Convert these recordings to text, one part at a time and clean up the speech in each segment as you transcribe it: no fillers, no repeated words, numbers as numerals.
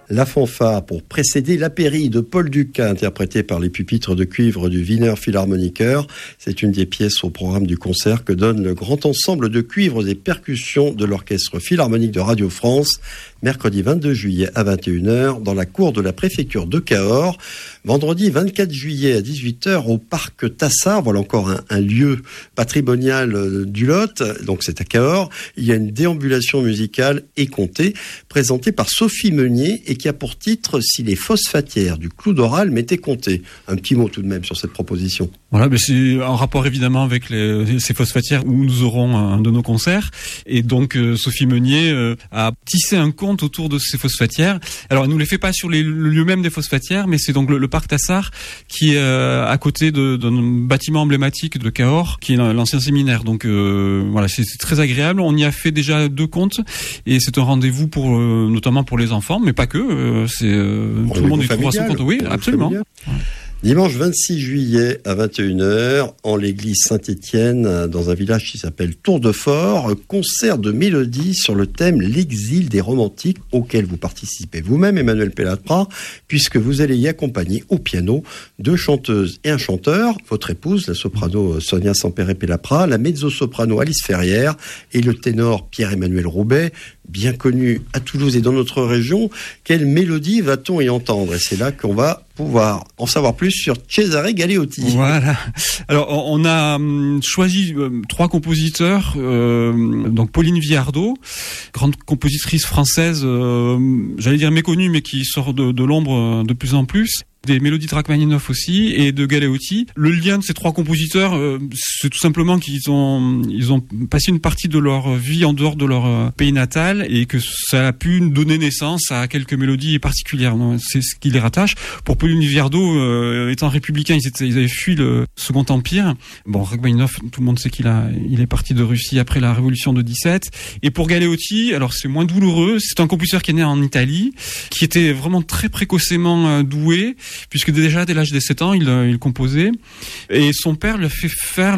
La fanfare pour précéder l'apéri de Paul Dukas, interprété par les pupitres de cuivre du Wiener Philharmoniker. C'est une des pièces au programme du concert que donne le grand ensemble de cuivres et percussions de l'Orchestre Philharmonique de Radio France, mercredi 22 juillet à 21h dans la cour de la préfecture de Cahors. Vendredi 24 juillet à 18h au parc Tassard, voilà encore un lieu patrimonial du Lot, donc c'est à Cahors. Il y a une déambulation musicale et comptée, présentée par Sophie Meunier et qui a pour titre « Si les phosphatières du clou d'Oral m'étaient comptées ». Un petit mot tout de même sur cette proposition. Voilà, c'est en rapport évidemment avec ces phosphatières où nous aurons un de nos concerts. Et donc Sophie Meunier a tissé un conte autour de ces phosphatières. Alors elle nous les fait pas sur le lieu même des phosphatières, mais c'est donc le parc Tassard qui est à côté d'un bâtiment emblématique de Cahors, qui est l'ancien séminaire. Donc voilà, c'est très agréable. On y a fait déjà 2 contes et c'est un rendez-vous pour notamment pour les enfants, mais pas que. Tout le monde y trouvera son compte. Oui, absolument. Dimanche 26 juillet à 21h, en l'église Saint-Étienne, dans un village qui s'appelle Tour de Fort, concert de mélodie sur le thème L'exil des romantiques, auquel vous participez vous-même, Emmanuel Pellapra, puisque vous allez y accompagner au piano 2 chanteuses et un chanteur, votre épouse, la soprano Sonia Sampere-Pellapra, la mezzo-soprano Alice Ferrière et le ténor Pierre-Emmanuel Roubaix, bien connu à Toulouse et dans notre région. Quelle mélodie va-t-on y entendre? Et c'est là qu'on va pouvoir en savoir plus sur Cesare Galeotti. Voilà. Alors, on a choisi 3 compositeurs. Donc, Pauline Viardot, grande compositrice française, j'allais dire méconnue, mais qui sort de l'ombre de plus en plus. Des mélodies de Rachmaninoff aussi et de Galeotti. Le lien de ces 3 compositeurs, c'est tout simplement qu'ils ont passé une partie de leur vie en dehors de leur pays natal et que ça a pu donner naissance à quelques mélodies particulières. C'est ce qui les rattache. Pour Pauline Viardot, étant républicain, ils avaient fui le Second Empire. Bon, Rachmaninoff, tout le monde sait qu'il est parti de Russie après la Révolution de 17. Et pour Galeotti, alors c'est moins douloureux. C'est un compositeur qui est né en Italie, qui était vraiment très précocement doué, puisque déjà dès l'âge de 7 ans, il composait. Et son père lui a fait faire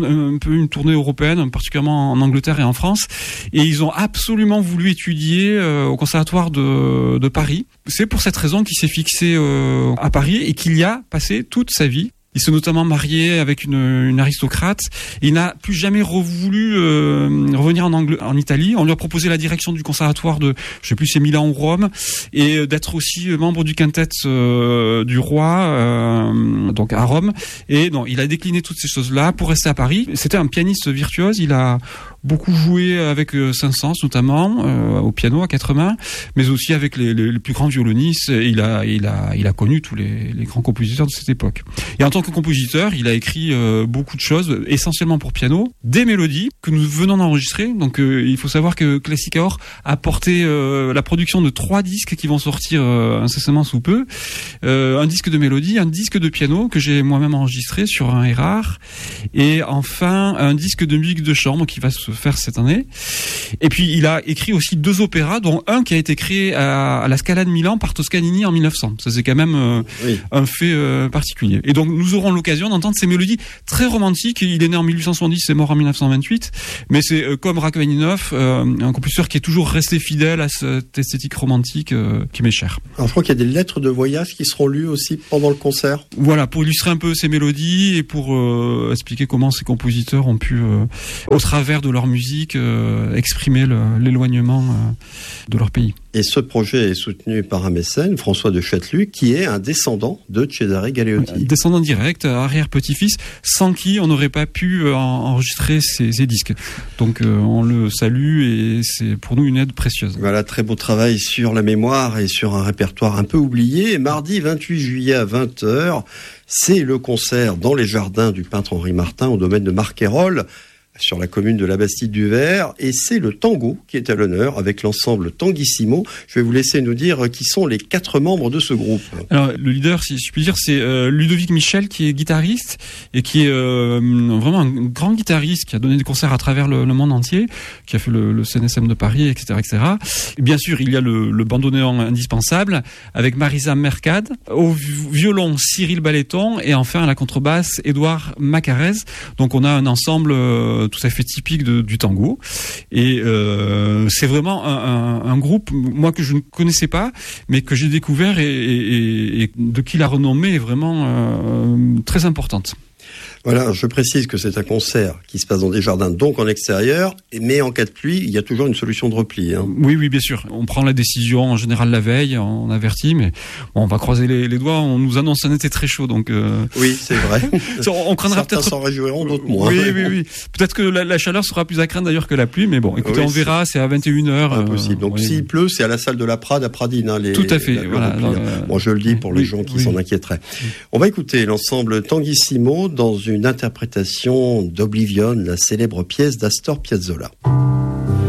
une tournée européenne, particulièrement en Angleterre et en France. Et ils ont absolument voulu étudier au conservatoire de Paris. C'est pour cette raison qu'il s'est fixé à Paris et qu'il y a passé toute sa vie. Il s'est notamment marié avec une aristocrate. Et il n'a plus jamais voulu revenir en Italie. On lui a proposé la direction du conservatoire de, je sais plus, c'est Milan ou Rome, et d'être aussi membre du quintet du roi, donc à Rome. Et non, il a décliné toutes ces choses-là pour rester à Paris. C'était un pianiste virtuose. Il a beaucoup joué avec Saint-Saëns notamment au piano à 4 mains, mais aussi avec les plus grands violonistes. Et il a connu tous les grands compositeurs de cette époque. Et en tant que compositeur, il a écrit beaucoup de choses, essentiellement pour piano, des mélodies que nous venons d'enregistrer. Donc il faut savoir que Classicaor a porté la production de 3 disques qui vont sortir incessamment sous peu. Un disque de mélodie, un disque de piano que j'ai moi-même enregistré sur un Erard, et enfin un disque de musique de chambre qui va se faire cette année. Et puis il a écrit aussi 2 opéras, dont un qui a été créé à la Scala de Milan par Toscanini en 1900. Ça c'est quand même un fait particulier. Et donc nous aurons l'occasion d'entendre ces mélodies très romantiques. Il est né en 1870, c'est mort en 1928, mais c'est comme Rachmaninoff, un compositeur qui est toujours resté fidèle à cette esthétique romantique qui m'est chère. Alors je crois qu'il y a des lettres de voyage qui seront lues aussi pendant le concert. Voilà, pour illustrer un peu ces mélodies et pour expliquer comment ces compositeurs ont pu, au travers de leur musique, exprimer l'éloignement de leur pays. Et ce projet est soutenu par un mécène, François de Châteluc, qui est un descendant de Cesare Galeotti. Descendant direct, arrière-petit-fils, sans qui on n'aurait pas pu enregistrer ces disques. Donc on le salue et c'est pour nous une aide précieuse. Voilà, très beau travail sur la mémoire et sur un répertoire un peu oublié. Et mardi 28 juillet à 20h, c'est le concert dans les jardins du peintre Henri Martin au domaine de Marquerolles, sur la commune de la Bastide-du-Vert, et c'est le tango qui est à l'honneur avec l'ensemble Tanguissimo. Je vais vous laisser nous dire qui sont les 4 membres de ce groupe. Alors le leader, si je puis dire, c'est Ludovic Michel, qui est guitariste et qui est vraiment un grand guitariste qui a donné des concerts à travers le monde entier, qui a fait le CNSM de Paris, etc., etc. Et bien sûr, il y a le bandoneon indispensable avec Marisa Mercade, au violon Cyril Balleton et enfin à la contrebasse Édouard Macarez. Donc on a un ensemble tout à fait typique du tango. Et c'est vraiment un groupe, moi, que je ne connaissais pas, mais que j'ai découvert et de qui la renommée est vraiment très importante. Voilà, je précise que c'est un concert qui se passe dans des jardins, donc en extérieur, mais en cas de pluie, il y a toujours une solution de repli. Oui, bien sûr. On prend la décision en général la veille, on avertit, mais on va croiser les doigts. On nous annonce un été très chaud, donc. Oui, c'est vrai. On craindra certains peut-être. s'en réjouiront, d'autres moins. Oui. Peut-être que la chaleur sera plus à craindre d'ailleurs que la pluie, mais bon, écoutez, on verra. C'est à 21h. Impossible. Donc s'il pleut, c'est à la salle de la Prade à Pradines. Tout à fait. Bon, je le dis pour les gens qui s'en inquiéteraient. On va écouter l'ensemble Tanguissimo dans une interprétation d'Oblivion, la célèbre pièce d'Astor Piazzolla.